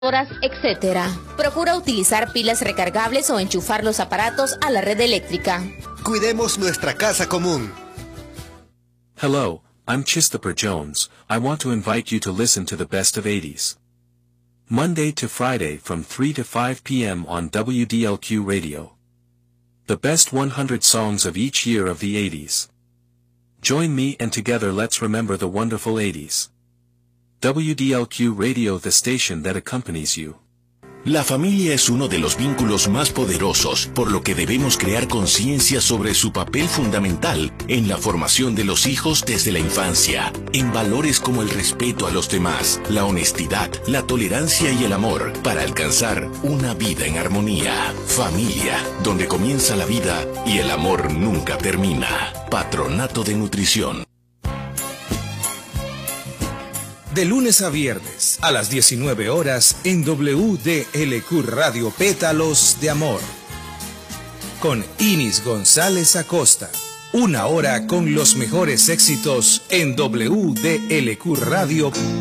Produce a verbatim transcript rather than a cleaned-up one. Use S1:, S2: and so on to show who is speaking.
S1: horas, etcétera. Procura utilizar pilas recargables o enchufar los aparatos a la red eléctrica.
S2: Cuidemos nuestra casa común.
S3: Hello, I'm Christopher Jones. I want to invite you to listen to the best of eighties. Monday to Friday from three to five p m on W D L Q Radio. The best one hundred songs of each year of the eighties. Join me and together let's remember the wonderful eighties. W D L Q Radio, the station that accompanies you.
S4: La familia es uno de los vínculos más poderosos, por lo que debemos crear conciencia sobre su papel fundamental en la formación de los hijos desde la infancia, en valores como el respeto a los demás, la honestidad, la tolerancia y el amor, para alcanzar una vida en armonía. Familia, donde comienza la vida y el amor nunca termina. Patronato de Nutrición.
S5: De lunes a viernes, a las diecinueve horas, en W D L Q Radio Pétalos de Amor. Con Inis González Acosta. Una hora con los mejores éxitos en W D L Q Radio.